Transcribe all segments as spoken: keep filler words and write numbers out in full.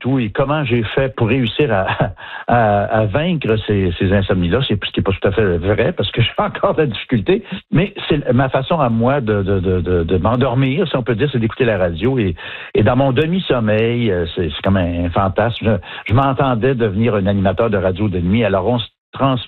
tout et comment j'ai fait pour réussir à, à, à vaincre ces, ces insomnies-là. C'est ce qui n'est pas tout à fait vrai parce que j'ai encore de la difficulté, mais c'est ma façon à moi de, de, de, de, de m'endormir, si on peut dire, c'est d'écouter la radio et, et dans mon demi-sommeil, c'est, c'est comme un fantasme. Je, je m'entendais devenir un animateur de radio de nuit, alors on se transpose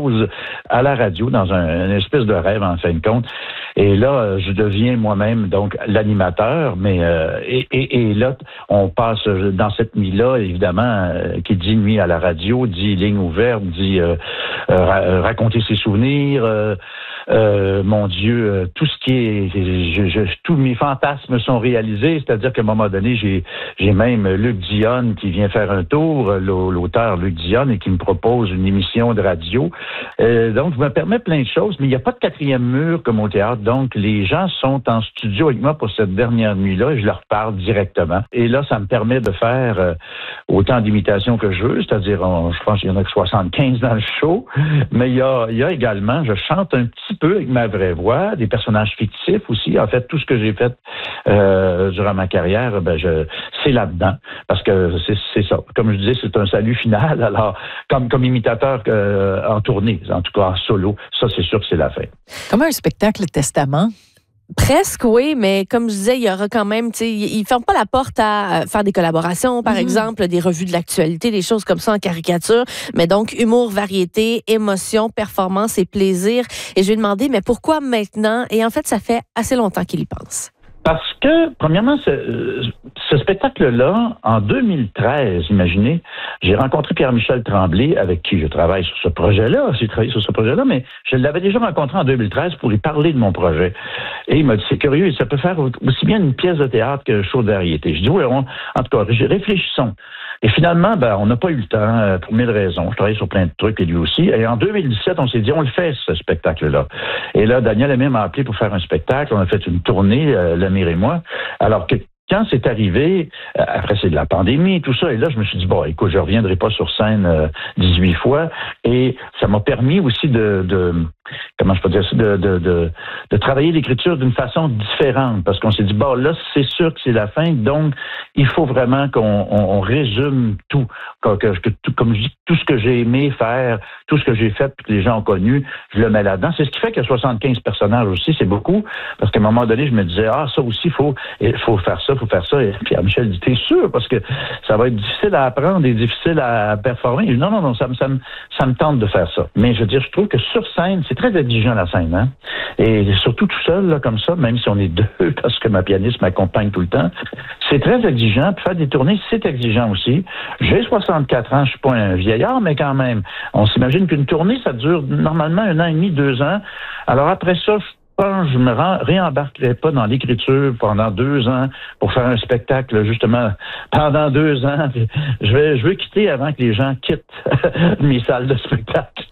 à la radio dans un, une espèce de rêve en fin de compte. Et là, je deviens moi-même donc l'animateur, mais euh, et, et, et là, on passe dans cette nuit-là, évidemment, euh, qui dit nuit à la radio, dit ligne ouverte, dit euh, euh, raconter ses souvenirs. Euh, Euh, mon Dieu, euh, tout ce qui est, je, je, tous mes fantasmes sont réalisés, c'est-à-dire qu'à un moment donné, j'ai, j'ai même Luc Dionne qui vient faire un tour, l'auteur Luc Dionne, et qui me propose une émission de radio. Euh, donc, je me permets plein de choses, mais il n'y a pas de quatrième mur comme au théâtre, donc les gens sont en studio avec moi pour cette dernière nuit-là, et je leur parle directement. Et là, ça me permet de faire euh, autant d'imitations que je veux, c'est-à-dire, on, je pense qu'il y en a que soixante-quinze dans le show, mais il y a, il y a également, je chante un petit peu avec ma vraie voix, des personnages fictifs aussi. En fait, tout ce que j'ai fait euh, durant ma carrière, ben je, c'est là-dedans. Parce que c'est, c'est ça. Comme je disais, c'est un salut final. Alors, comme, comme imitateur euh, en tournée, en tout cas en solo, ça, c'est sûr que c'est la fin. Comme un spectacle testament. Presque, oui, mais comme je disais, il y aura quand même, tu sais, ils ne ferment pas la porte à faire des collaborations, par mmh. exemple, des revues de l'actualité, des choses comme ça en caricature. Mais donc, humour, variété, émotion, performance et plaisir. Et je lui ai demandé, mais pourquoi maintenant? Et en fait, ça fait assez longtemps qu'il y pense. Parce que, premièrement, ce, ce spectacle-là, en deux mille treize, imaginez, j'ai rencontré Pierre-Michel Tremblay, avec qui je travaille sur ce projet-là. J'ai travaillé sur ce projet-là, mais je l'avais déjà rencontré en deux mille treize pour lui parler de mon projet. Et il m'a dit, c'est curieux, ça peut faire aussi bien une pièce de théâtre que un show de variété. Je dis, oui, on, en tout cas, réfléchissons. Et finalement, ben, on n'a pas eu le temps, euh, pour mille raisons. Je travaillais sur plein de trucs, et lui aussi. Et en deux mille dix-sept, on s'est dit, on le fait, ce spectacle-là. Et là, Daniel Aimé m'a appelé pour faire un spectacle. On a fait une tournée, euh, Lemire et moi. Alors que quand c'est arrivé, euh, après c'est de la pandémie, tout ça, et là, je me suis dit, bon, écoute, je reviendrai pas sur scène euh, dix-huit fois. Et ça m'a permis aussi de, de comment je peux dire ça, de, de, de, de travailler l'écriture d'une façon différente. Parce qu'on s'est dit, bon, là, c'est sûr que c'est la fin, donc il faut vraiment qu'on on, on résume tout. Que, que, que, tout. Comme je dis, tout ce que j'ai aimé faire, tout ce que j'ai fait, puis que les gens ont connu, je le mets là-dedans. C'est ce qui fait qu'il y a soixante-quinze personnages aussi, c'est beaucoup. Parce qu'à un moment donné, je me disais, ah, ça aussi, il faut, faut faire ça, il faut faire ça. Et Pierre-Michel dit, t'es sûr? Parce que ça va être difficile à apprendre et difficile à performer. Je dis, non, non, non, ça me, ça me, ça me tente de faire ça. Mais je veux dire, je trouve que sur scène, c'est très exigeant la scène, hein. Et surtout tout seul, là, comme ça, même si on est deux, parce que ma pianiste m'accompagne tout le temps, c'est très exigeant. Puis faire des tournées, c'est exigeant aussi. J'ai soixante-quatre ans, je suis pas un vieillard, mais quand même, on s'imagine qu'une tournée, ça dure normalement un an et demi, deux ans. Alors après ça, je pense que je me réembarquerai pas dans l'écriture pendant deux ans pour faire un spectacle, justement, pendant deux ans. Je vais, je veux quitter avant que les gens quittent mes salles de spectacle.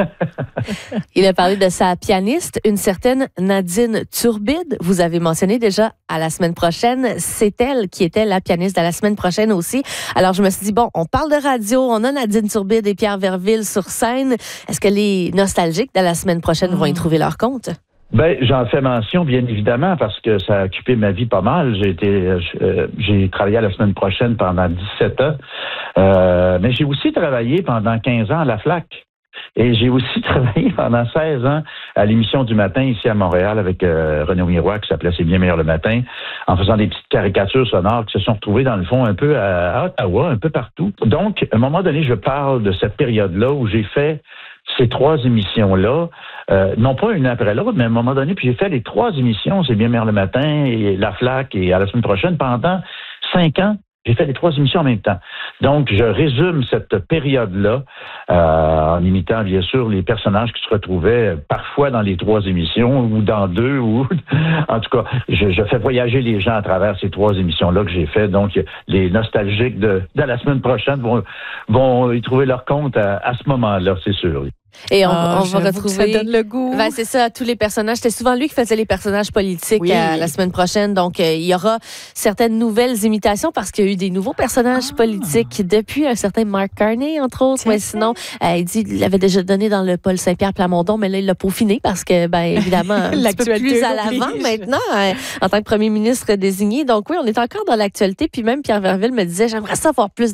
Il a parlé de sa pianiste, une certaine Nadine Turbide. Vous avez mentionné déjà à la semaine prochaine. C'est elle qui était la pianiste de la semaine prochaine aussi. Alors, je me suis dit, bon, on parle de radio, on a Nadine Turbide et Pierre Verville sur scène. Est-ce que les nostalgiques de la semaine prochaine mmh. vont y trouver leur compte? Ben, j'en fais mention, bien évidemment, parce que ça a occupé ma vie pas mal. J'ai été, euh, j'ai travaillé à la semaine prochaine pendant dix-sept ans. Euh, mais j'ai aussi travaillé pendant quinze ans à la FLAC. Et j'ai aussi travaillé pendant seize ans à l'émission du matin ici à Montréal avec euh, René Miroir qui s'appelait C'est bien meilleur le matin, en faisant des petites caricatures sonores qui se sont retrouvées dans le fond un peu à, à Ottawa, un peu partout. Donc, à un moment donné, je parle de cette période-là où j'ai fait ces trois émissions-là, euh, non pas une après l'autre, mais à un moment donné, puis j'ai fait les trois émissions, C'est bien meilleur le matin, et La Flaque, et à la semaine prochaine, pendant cinq ans. J'ai fait les trois émissions en même temps. Donc, je résume cette période-là euh, en imitant, bien sûr, les personnages qui se retrouvaient parfois dans les trois émissions ou dans deux. ou En tout cas, je, je fais voyager les gens à travers ces trois émissions-là que j'ai fait. Donc, les nostalgiques de, de la semaine prochaine vont, vont y trouver leur compte à, à ce moment-là, c'est sûr. Et on, oh, on va retrouver. Ça donne le goût. Ben, c'est ça, tous les personnages. C'était souvent lui qui faisait les personnages politiques oui. à, la semaine prochaine. Donc, euh, il y aura certaines nouvelles imitations parce qu'il y a eu des nouveaux personnages ah. politiques depuis un certain Mark Carney, entre autres. Tiens, mais sinon, euh, il dit il l'avait déjà donné dans le Paul Saint-Pierre Plamondon, mais là, il l'a peaufiné parce que, ben, évidemment, un petit peu plus à l'avant oblige. maintenant, euh, en tant que premier ministre désigné. Donc, oui, on est encore dans l'actualité. Puis même Pierre Verville me disait j'aimerais savoir plus